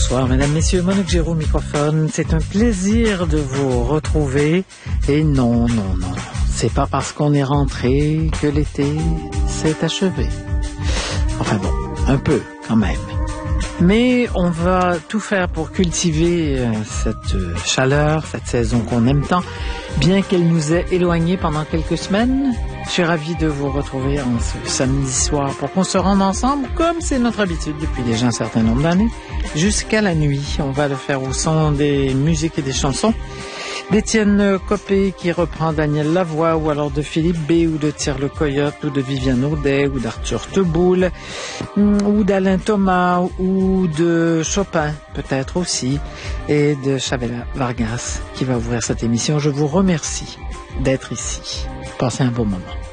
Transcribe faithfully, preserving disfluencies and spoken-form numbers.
Bonsoir, mesdames, messieurs, Monique Géraud au microphone. C'est un plaisir de vous retrouver. Et non, non, non, c'est pas parce qu'on est rentré que l'été s'est achevé. Enfin bon, un peu quand même. Mais on va tout faire pour cultiver euh, cette euh, chaleur, cette saison qu'on aime tant, bien qu'elle nous ait éloignés pendant quelques semaines. Je suis ravi de vous retrouver en ce samedi soir pour qu'on se rende ensemble, comme c'est notre habitude depuis déjà un certain nombre d'années, jusqu'à la nuit. On va le faire au son des musiques et des chansons d'Étienne Copé qui reprend Daniel Lavoie, ou alors de Philippe B, ou de Thierry Le Coyote, ou de Viviane Audet, ou d'Arthur Teboul, ou d'Alain Thomas, ou de Chopin, peut-être aussi, et de Chavela Vargas qui va ouvrir cette émission. Je vous remercie d'être ici. Passez un bon moment.